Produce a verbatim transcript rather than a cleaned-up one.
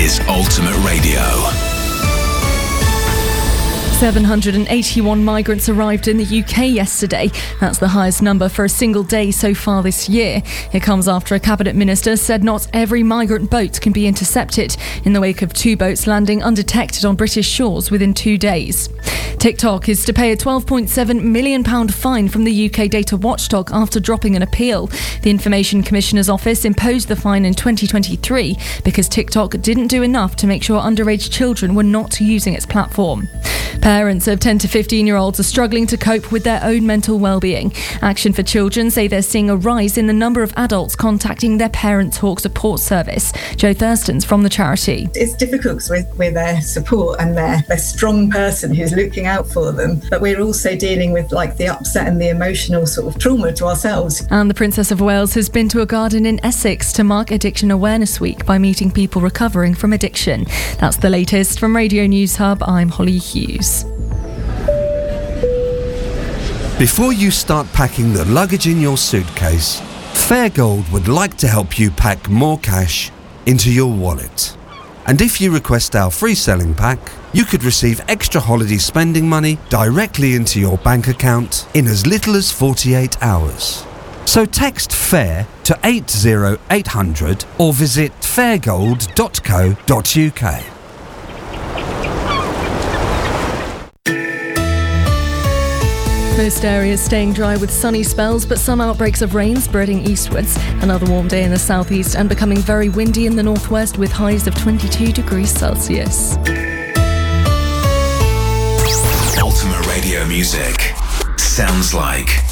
is Ultimate Radio. seven hundred eighty-one migrants arrived in the U K yesterday. That's the highest number for a single day so far this year. It comes after a cabinet minister said not every migrant boat can be intercepted in the wake of two boats landing undetected on British shores within two days. TikTok is to pay a twelve point seven million pounds fine from the U K data watchdog after dropping an appeal. The Information Commissioner's Office imposed the fine in twenty twenty-three because TikTok didn't do enough to make sure underage children were not using its platform. Parents of ten to fifteen-year-olds are struggling to cope with their own mental well-being. Action for Children say they're seeing a rise in the number of adults contacting their Parent Talk support service. Jo Thurston's from the charity. It's difficult because we're, we're their support and they're a strong person who's looking out for them. But we're also dealing with like the upset and the emotional sort of trauma to ourselves. And the Princess of Wales has been to a garden in Essex to mark Addiction Awareness Week by meeting people recovering from addiction. That's the latest from Radio News Hub. I'm Holly Hughes. Before you start packing the luggage in your suitcase, Fairgold would like to help you pack more cash into your wallet. And if you request our free selling pack, you could receive extra holiday spending money directly into your bank account in as little as forty-eight hours. So text FAIR to eight zero eight hundred or visit fairgold dot co dot uk. Most areas staying dry with sunny spells, but some outbreaks of rain spreading eastwards. Another warm day in the southeast and becoming very windy in the northwest with highs of twenty-two degrees Celsius. Ultimate Radio music sounds like